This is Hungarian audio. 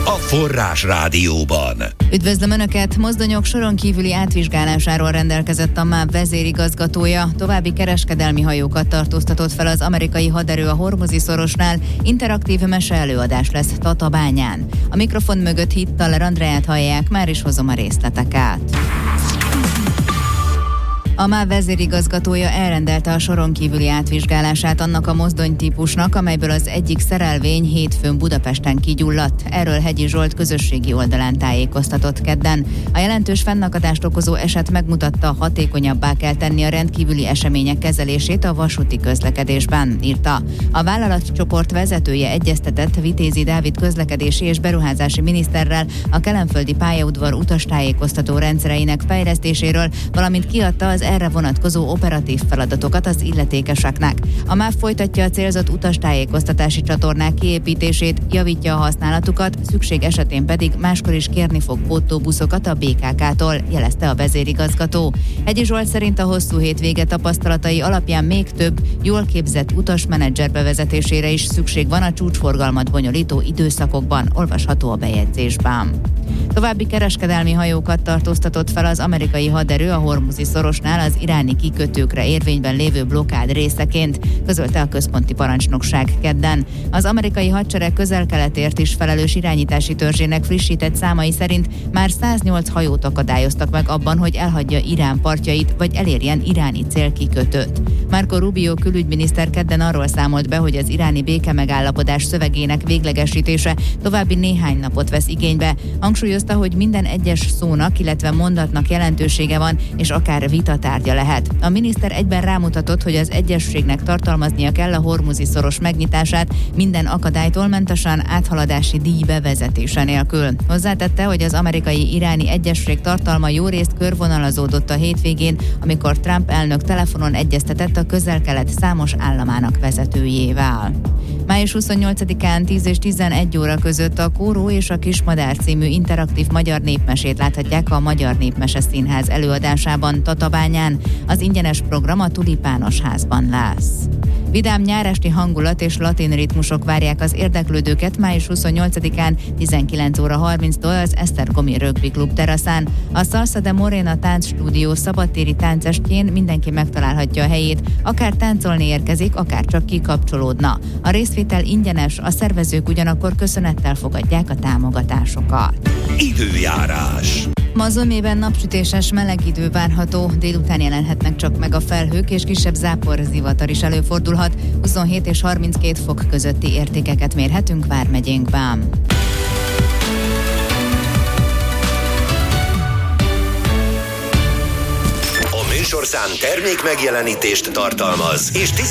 a Forrás Rádióban. Üdvözlöm Önöket! Mozdonyok soron kívüli átvizsgálásáról rendelkezett a MÁV vezérigazgatója. További kereskedelmi hajókat tartóztatott fel az amerikai haderő a Hormuzi-szorosnál. Interaktív meseelőadás lesz Tatabányán. A mikrofon mögött Hittaler Andreát hallják, már is hozom a részleteket. A MÁV vezérigazgatója elrendelte a soron kívüli átvizsgálását annak a mozdonytípusnak, amelyből az egyik szerelvény hétfőn Budapesten kigyulladt. Erről Hegyi Zsolt közösségi oldalán tájékoztatott kedden. A jelentős fennakadást okozó eset megmutatta, hatékonyabbá kell tenni a rendkívüli események kezelését a vasúti közlekedésben, írta. A vállalatcsoport vezetője egyeztetett Vitézi Dávid közlekedési és beruházási miniszterrel a kelenföldi pályaudvar utastájékoztató rendszereinek fejlesztéséről, valamint kiadta az erre vonatkozó operatív feladatokat az illetékeseknek. A MÁV folytatja a célzott utastájékoztatási csatornák kiépítését, javítja a használatukat, szükség esetén pedig máskor is kérni fog pótlóbuszokat a BKK-tól, jelezte a vezérigazgató. Hegyi Zsolt szerint a hosszú hétvége tapasztalatai alapján még több, jól képzett utasmenedzser bevezetésére is szükség van a csúcsforgalmat bonyolító időszakokban, olvasható a bejegyzésben. További kereskedelmi hajókat tartóztatott fel az amerikai haderő a Hormuzi-szorosnál az iráni kikötőkre érvényben lévő blokkád részeként, közölte a központi parancsnokság kedden. Az amerikai hadsereg közel-keletért is felelős irányítási törzsének frissített számai szerint már 108 hajót akadályoztak meg abban, hogy elhagyja Irán partjait, vagy elérjen iráni célkikötőt. Marco Rubio külügyminiszter kedden arról számolt be, hogy az iráni békemegállapodás szövegének véglegesítése további néhány napot vesz igénybe. Hangsúlyozta, hogy minden egyes szónak, illetve mondatnak jelentősége van, és akár vitatárgya lehet. A miniszter egyben rámutatott, hogy az egyezségnek tartalmaznia kell a Hormuzi-szoros megnyitását minden akadálytól mentesen, áthaladási díj bevezetése nélkül. Hozzátette, hogy az amerikai-iráni egyezség tartalma jó részt körvonalazódott a hétvégén, amikor Trump elnök telefonon egyeztetett a Közel-Kelet számos államának vezetőjével. Május 28-án 10 és 11 óra között a Kóró és a Kismadár című interaktív magyar népmesét láthatják a Magyar Népmese Színház előadásában Tatabányán. Az ingyenes program a Tulipános házban lesz. Vidám nyáresti hangulat és latin ritmusok várják az érdeklődőket május 28-án 19 óra 30-tól az Esztergomi Rögbi Klub teraszán. A Salsa de Morena táncstúdió szabadtéri táncestjén mindenki megtalálhatja a helyét, akár táncolni érkezik, akár csak kikapcsolódna. A részvétel ingyenes, a szervezők ugyanakkor köszönettel fogadják a támogatásokat. Időjárás. Ma zömében napsütéses meleg idő várható, délután jelenhetnek csak meg a felhők, és kisebb záporzivatar is előfordulhat. 27 és 32 fok közötti értékeket mérhetünk vármegyénkben. A műsorszám termék megjelenítést tartalmaz, és